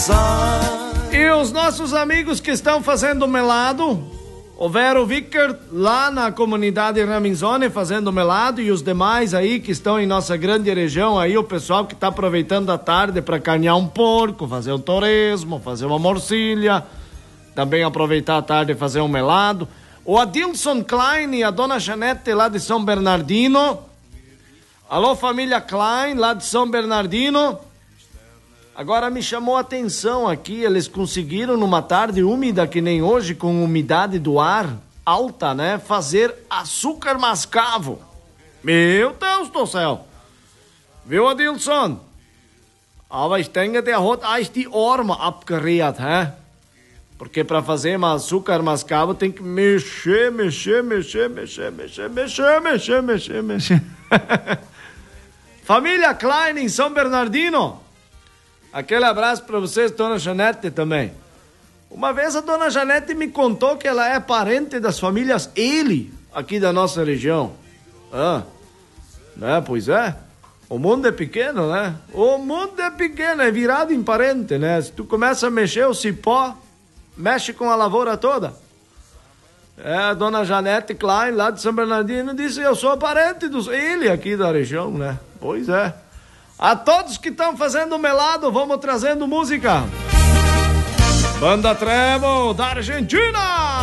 E os nossos amigos que estão fazendo melado, o Vero Vicker lá na comunidade Raminzone fazendo melado, e os demais aí que estão em nossa grande região aí, o pessoal que está aproveitando a tarde para carnear um porco, fazer um torresmo, fazer uma morcilha, também aproveitar a tarde e fazer um melado. O Adilson Klein e a dona Janete lá de São Bernardino. Alô, família Klein lá de São Bernardino. Agora me chamou a atenção aqui, eles conseguiram numa tarde úmida que nem hoje, com umidade do ar alta, né, fazer açúcar mascavo. Meu Deus do céu. Viu, Adilson? Aber ich denke, der hat eigentlich die Arme abgerät, hä? Porque para fazer açúcar mascavo tem que mexer. Família Klein em São Bernardino. Aquele abraço para vocês, dona Janete também. Uma vez a dona Janete me contou que ela é parente das famílias Ele, aqui da nossa região. Né? Pois é. O mundo é pequeno, né? O mundo é pequeno, é virado em parente, né? Se tu começa a mexer o cipó, mexe com a lavoura toda. A dona Janete Klein, lá de São Bernardino, disse: eu sou parente dos Ele aqui da região, né? Pois é. A todos que estão fazendo melado, vamos trazendo música. Banda Trevo da Argentina.